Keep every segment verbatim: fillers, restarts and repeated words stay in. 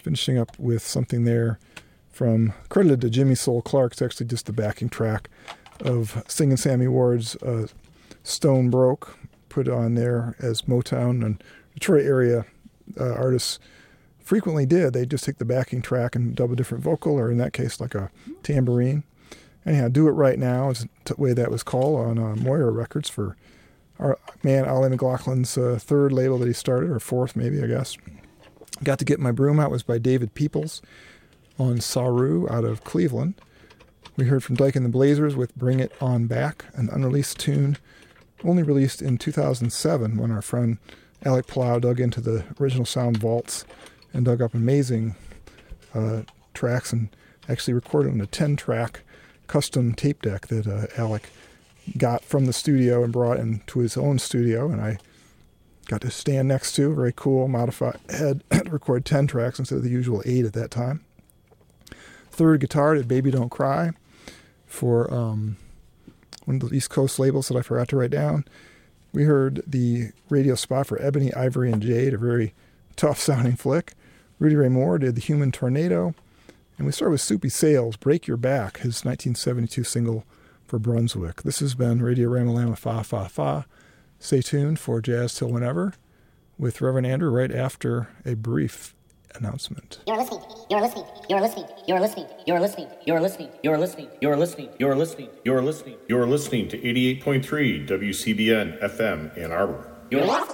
finishing up with something there from, credited to Jimmy Soul Clark. It's actually just the backing track of Singin' Sammy Ward's uh, Stone Broke, put on there as Motown and Detroit area uh, artists frequently did. They just take the backing track and dub a different vocal, or in that case, like a tambourine. Anyhow, Do It Right Now is the way that was called on uh, Moira Records for our man Ollie McLaughlin's uh, third label that he started, or fourth maybe, I guess. Got to Get My Broom Out was by David Peoples on Saru out of Cleveland. We heard from Dyke and the Blazers with Bring It On Back, an unreleased tune only released in two thousand seven when our friend Alec Palau dug into the original sound vaults and dug up amazing uh, tracks and actually recorded on a ten-track custom tape deck that uh, Alec got from the studio and brought into his own studio, and I got to stand next to. Very cool, modified, had to record ten tracks instead of the usual eight at that time. Third guitar did Baby Don't Cry for um, one of the East Coast labels that I forgot to write down. We heard the radio spot for Ebony, Ivory, and Jade, a very tough-sounding flick. Rudy Ray Moore did The Human Tornado. And we start with Soupy Sales, Break Your Back, his nineteen seventy-two single for Brunswick. This has been Radio Ramalama Fa Fa Fa. Stay tuned for Jazz Till Whenever with Reverend Andrew right after a brief announcement. You're listening, you're listening, you're listening, you're listening, you're listening, you're listening, you're listening, you're listening, you're listening, you're listening, You're listening to eighty-eight point three W C B N F M Ann Arbor. you're listening.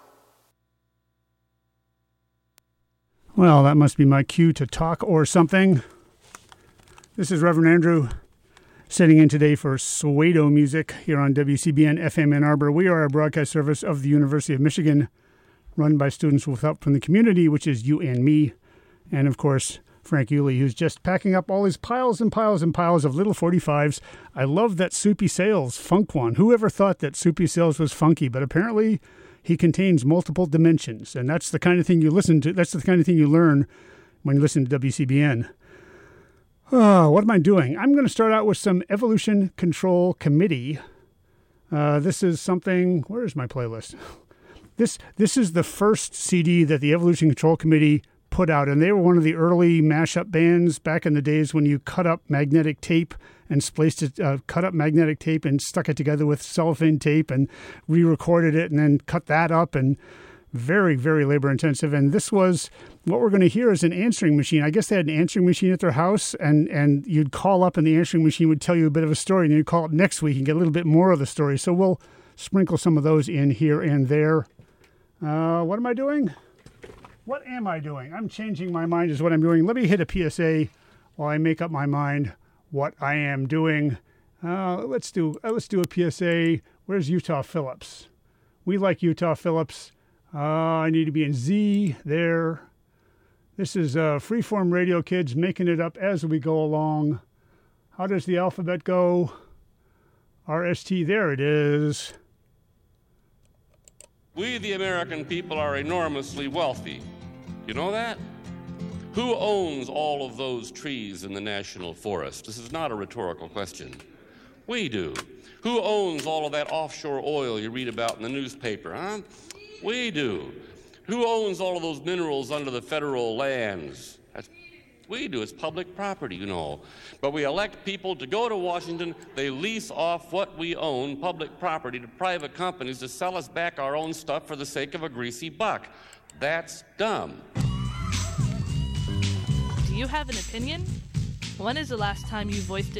Well, that must be my cue to talk or something. This is Reverend Andrew sitting in today for Soweto Music here on W C B N F M Ann Arbor. We are a broadcast service of the University of Michigan, run by students with help from the community, which is you and me. And, of course, Frank Yulee, who's just packing up all his piles and piles and piles of little forty-fives. I love that Soupy Sales funk one. Whoever thought that Soupy Sales was funky? But apparently he contains multiple dimensions, and that's the kind of thing you listen to. That's the kind of thing you learn when you listen to W C B N. Oh, what am I doing? I'm going to start out with some Evolution Control Committee. Uh, this is something... Where is my playlist? This this is the first C D that the Evolution Control Committee put out, and they were one of the early mashup bands back in the days when you cut up magnetic tape and spliced it, uh, cut up magnetic tape and stuck it together with cellophane tape and re-recorded it and then cut that up, and very, very labor intensive. And this was what we're going to hear is an answering machine. I guess they had an answering machine at their house, and, and you'd call up and the answering machine would tell you a bit of a story, and then you'd call up next week and get a little bit more of the story. So we'll sprinkle some of those in here and there. Uh, what am I doing? What am I doing? I'm changing my mind is what I'm doing. Let me hit a P S A while I make up my mind what I am doing. Uh, let's do uh, let's do a P S A. Where's Utah Phillips? We like Utah Phillips. Uh, I need to be in Z there. This is uh, Freeform Radio Kids making it up as we go along. How does the alphabet go? R S T, there it is. We, the American people, are enormously wealthy. You know that? Who owns all of those trees in the national forest? This is not a rhetorical question. We do. Who owns all of that offshore oil you read about in the newspaper, huh? We do. Who owns all of those minerals under the federal lands? That's, we do. It's public property, you know. But we elect people to go to Washington. They lease off what we own, public property, to private companies to sell us back our own stuff for the sake of a greasy buck. That's dumb. Do you have an opinion? When is the last time you voiced it